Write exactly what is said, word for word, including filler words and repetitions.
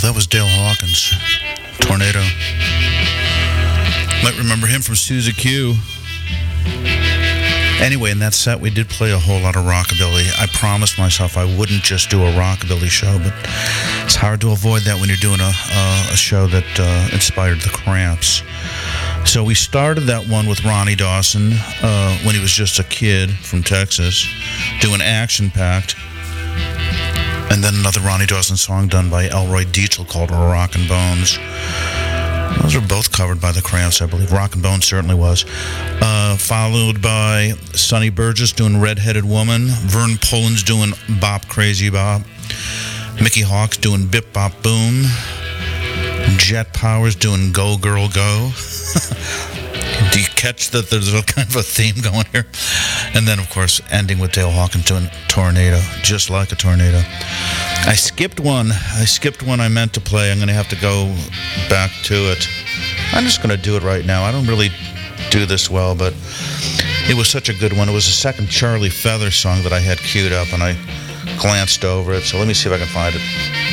that was Dale Hawkins, Tornado. Might remember him from Suzy Q. Anyway, in that set, we did play a whole lot of rockabilly. I promised myself I wouldn't just do a rockabilly show, but it's hard to avoid that when you're doing a, uh, a show that uh, inspired the Cramps. So we started that one with Ronnie Dawson uh, when he was just a kid from Texas, doing Action Packed. And then another Ronnie Dawson song done by Elroy Dietzel called Rockin' Bones. Those are both covered by the Cramps, I believe. Rockin' Bones certainly was. Uh, followed by Sonny Burgess doing Red-Headed Woman. Vern Poland's doing Bop Crazy Bop. Mickey Hawks doing Bip Bop Boom. Jet Powers doing Go Girl Go. Do you catch that there's a kind of a theme going here? And then, of course, ending with Dale Hawkins doing Tornado, Just Like a Tornado. I skipped one. I skipped one I meant to play. I'm going to have to go back to it. I'm just going to do it right now. I don't really do this well, but it was such a good one. It was the second Charlie Feather song that I had queued up, and I glanced over it. So let me see if I can find it.